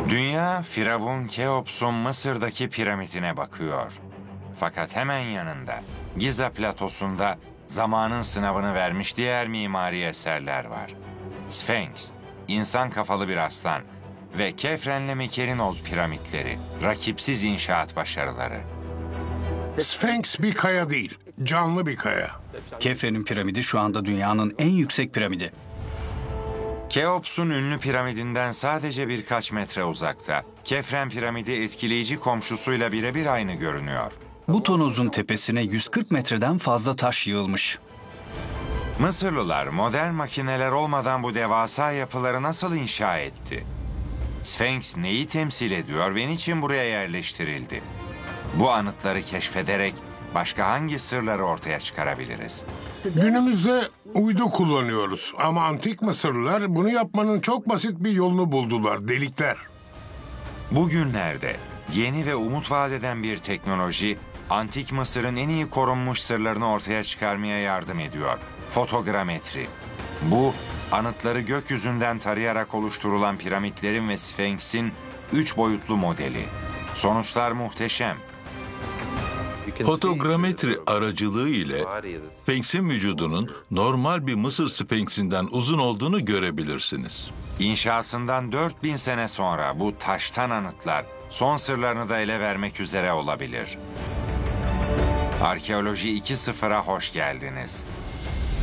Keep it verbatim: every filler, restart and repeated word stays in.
Dünya, Firavun Keops'un Mısır'daki piramidine bakıyor. Fakat hemen yanında, Giza platosunda zamanın sınavını vermiş diğer mimari eserler var. Sphinx, insan kafalı bir aslan ve Kefren'le Mikerinoz piramitleri, rakipsiz inşaat başarıları. Sphinx bir kaya değil, canlı bir kaya. Kefren'in piramidi şu anda dünyanın en yüksek piramidi. Keops'un ünlü piramidinden sadece birkaç metre uzakta, Kefren piramidi etkileyici komşusuyla birebir aynı görünüyor. Bu tonozun tepesine yüz kırk metreden fazla taş yığılmış. Mısırlılar modern makineler olmadan bu devasa yapıları nasıl inşa etti? Sphinx neyi temsil ediyor ve niçin buraya yerleştirildi? Bu anıtları keşfederek başka hangi sırları ortaya çıkarabiliriz? Günümüzde uydu kullanıyoruz ama antik Mısırlılar bunu yapmanın çok basit bir yolunu buldular, delikler. Bugünlerde yeni ve umut vaat eden bir teknoloji, antik Mısır'ın en iyi korunmuş sırlarını ortaya çıkarmaya yardım ediyor. Fotogrametri. Bu, anıtları gökyüzünden tarayarak oluşturulan piramitlerin ve Sphinx'in üç boyutlu modeli. Sonuçlar muhteşem. Fotogrametri aracılığı ile Sphinx'in vücudunun normal bir Mısır Sphinx'inden uzun olduğunu görebilirsiniz. İnşasından dört bin sene sonra bu taştan anıtlar son sırlarını da ele vermek üzere olabilir. Arkeoloji iki nokta sıfıra hoş geldiniz.